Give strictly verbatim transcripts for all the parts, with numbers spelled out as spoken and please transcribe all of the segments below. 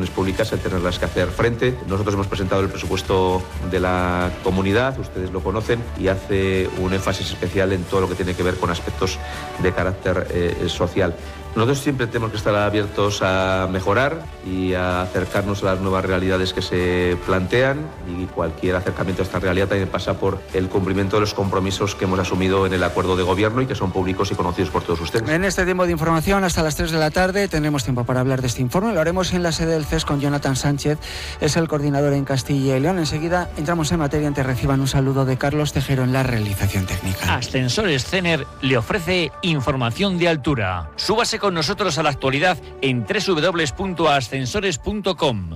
administraciones públicas el tenerlas que hacer frente. Nosotros hemos presentado el presupuesto de la comunidad, ustedes lo conocen, y hace un énfasis especial en todo lo que tiene que ver con aspectos de carácter eh, social. Nosotros siempre tenemos que estar abiertos a mejorar y a acercarnos a las nuevas realidades que se plantean, y cualquier acercamiento a esta realidad también pasa por el cumplimiento de los compromisos que hemos asumido en el acuerdo de gobierno y que son públicos y conocidos por todos ustedes. En este tiempo de información, hasta las tres de la tarde, tendremos tiempo para hablar de este informe. Lo haremos en la sede del C E S con Jonathan Sánchez, es el coordinador en Castilla y León. Enseguida entramos en materia, antes reciban un saludo de Carlos Tejero en la realización técnica. Ascensores Cener le ofrece información de altura. Súbase con nosotros a la actualidad en doble u doble u doble u punto ascensores punto com.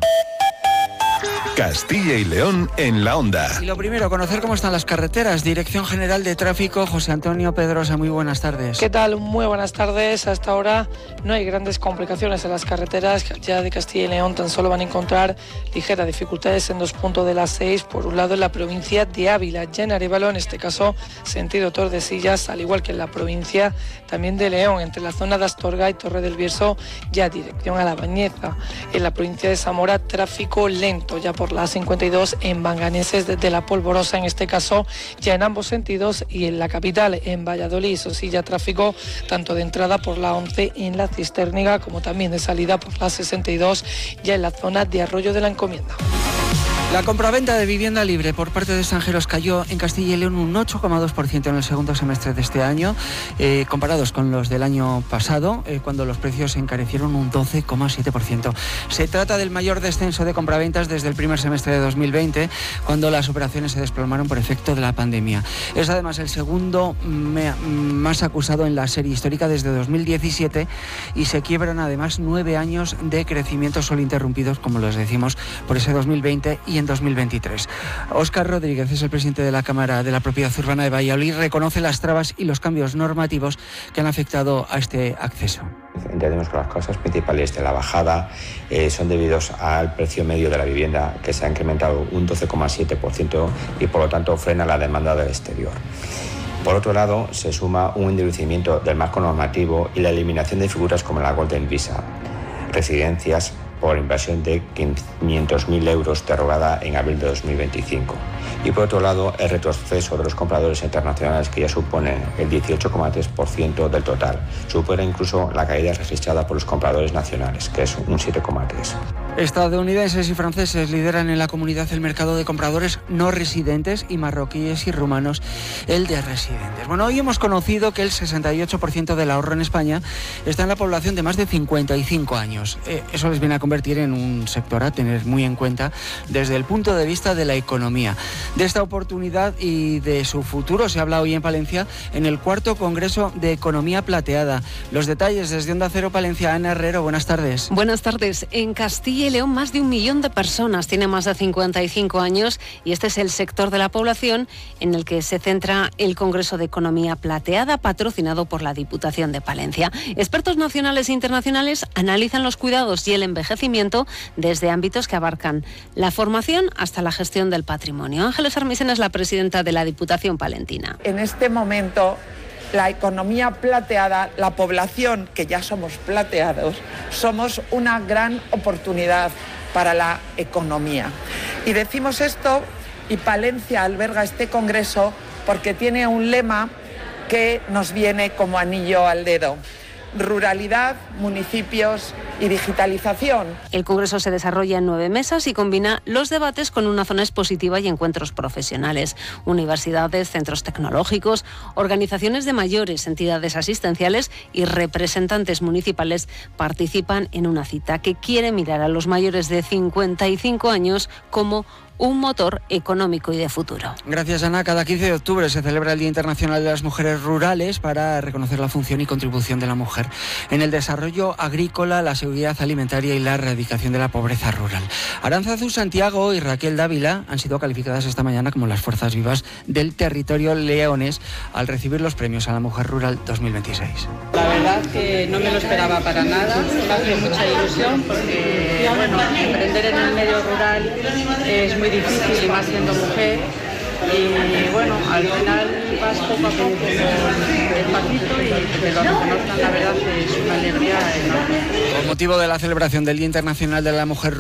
Castilla y León en la onda. Y lo primero, conocer cómo están las carreteras. Dirección General de Tráfico, José Antonio Pedrosa, muy buenas tardes. ¿Qué tal? Muy buenas tardes. Hasta ahora no hay grandes complicaciones en las carreteras. Ya de Castilla y León tan solo van a encontrar ligeras dificultades en dos puntos de las seis. Por un lado en la provincia de Ávila, ya en Arévalo, en este caso sentido Tordesillas, al igual que en la provincia también de León, entre la zona de Astorga y Torre del Bierzo, ya dirección a La Bañeza. En la provincia de Zamora, tráfico lento, ya por la cincuenta y dos en Banganeses desde La Polvorosa, en este caso ya en ambos sentidos, y en la capital, en Valladolid, eso sí, ya tráfico tanto de entrada por la once en la Cisterniga como también de salida por la sesenta y dos ya en la zona de Arroyo de la Encomienda. La compraventa de vivienda libre por parte de extranjeros cayó en Castilla y León un ocho coma dos por ciento en el segundo semestre de este año, eh, comparados con los del año pasado, eh, cuando los precios se encarecieron un doce coma siete por ciento. Se trata del mayor descenso de compraventas desde el primer semestre de dos mil veinte, cuando las operaciones se desplomaron por efecto de la pandemia. Es además el segundo me, más acusado en la serie histórica desde dos mil diecisiete, y se quiebran además nueve años de crecimiento solo interrumpidos, como les decimos, por ese dos mil veinte y en dos mil veintitrés. Óscar Rodríguez es el presidente de la Cámara de la Propiedad Urbana de Valladolid. Reconoce las trabas y los cambios normativos que han afectado a este acceso. Entendemos que las causas principales de la bajada eh, son debidos al precio medio de la vivienda, que se ha incrementado un doce coma siete por ciento y por lo tanto frena la demanda del exterior. Por otro lado, se suma un endurecimiento del marco normativo y la eliminación de figuras como la Golden Visa, residencias por inversión de quinientos mil euros derogada en abril de dos mil veinticinco. Y por otro lado, el retroceso de los compradores internacionales, que ya supone el dieciocho coma tres por ciento del total, supera incluso la caída registrada por los compradores nacionales, que es un siete coma tres por ciento. Estadounidenses y franceses lideran en la comunidad el mercado de compradores no residentes, y marroquíes y rumanos el de residentes. Bueno, hoy hemos conocido que el sesenta y ocho por ciento del ahorro en España está en la población de más de cincuenta y cinco años. Eh, eso les viene a convertir en un sector a tener muy en cuenta desde el punto de vista de la economía. De esta oportunidad y de su futuro se habla hoy en Palencia en el cuarto Congreso de Economía Plateada. Los detalles desde Onda Cero Palencia. Ana Herrero, buenas tardes. Buenas tardes. En Castilla y León más de un millón de personas tienen más de cincuenta y cinco años, y este es el sector de la población en el que se centra el Congreso de Economía Plateada, patrocinado por la Diputación de Palencia. Expertos nacionales e internacionales analizan los cuidados y el envejecimiento desde ámbitos que abarcan la formación hasta la gestión del patrimonio. Ángeles Armisen es la presidenta de la Diputación palentina. En este momento, la economía plateada, la población que ya somos plateados, somos una gran oportunidad para la economía. Y decimos esto, y Palencia alberga este congreso porque tiene un lema que nos viene como anillo al dedo: ruralidad, municipios y digitalización. El congreso se desarrolla en nueve mesas y combina los debates con una zona expositiva y encuentros profesionales. Universidades, centros tecnológicos, organizaciones de mayores, entidades asistenciales y representantes municipales participan en una cita que quiere mirar a los mayores de cincuenta y cinco años como un motor económico y de futuro. Gracias, Ana. Cada quince de octubre se celebra el Día Internacional de las Mujeres Rurales para reconocer la función y contribución de la mujer en el desarrollo agrícola, la seguridad alimentaria y la erradicación de la pobreza rural. Arantzazu Santiago y Raquel Dávila han sido calificadas esta mañana como las fuerzas vivas del territorio leonés al recibir los premios a la mujer rural dos mil veintiséis. La verdad que no me lo esperaba para nada, me hace mucha ilusión porque, bueno, emprender en el medio rural es muy difícil, y más siendo mujer, y bueno, al final vas poco a poco despacito, y que te lo reconozcan, la verdad es una alegría enorme. Con motivo de la celebración del Día Internacional de la Mujer